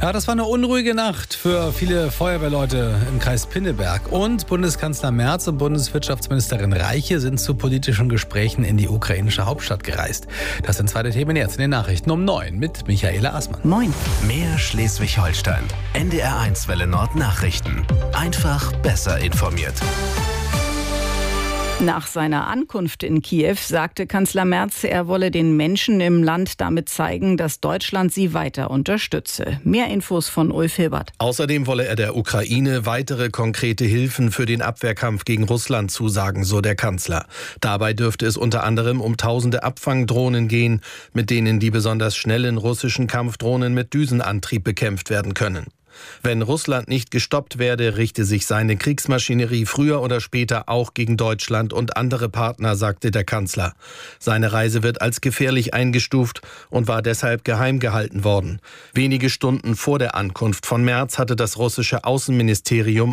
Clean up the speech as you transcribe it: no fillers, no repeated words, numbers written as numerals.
Ja, das war eine unruhige Nacht für viele Feuerwehrleute im Kreis Pinneberg. Und Bundeskanzler Merz und Bundeswirtschaftsministerin Reiche sind zu politischen Gesprächen in die ukrainische Hauptstadt gereist. Das sind zwei der Themen jetzt in den Nachrichten um 9 mit Michaela Assmann. Moin. Mehr Schleswig-Holstein. NDR1 Welle Nord Nachrichten. Einfach besser informiert. Nach seiner Ankunft in Kiew sagte Kanzler Merz, er wolle den Menschen im Land damit zeigen, dass Deutschland sie weiter unterstütze. Mehr Infos von Ulf Hilbert. Außerdem wolle er der Ukraine weitere konkrete Hilfen für den Abwehrkampf gegen Russland zusagen, so der Kanzler. Dabei dürfte es unter anderem um tausende Abfangdrohnen gehen, mit denen die besonders schnellen russischen Kampfdrohnen mit Düsenantrieb bekämpft werden können. Wenn Russland nicht gestoppt werde, richte sich seine Kriegsmaschinerie früher oder später auch gegen Deutschland und andere Partner, sagte der Kanzler. Seine Reise wird als gefährlich eingestuft und war deshalb geheim gehalten worden. Wenige Stunden vor der Ankunft von Merz hatte das russische Außenministerium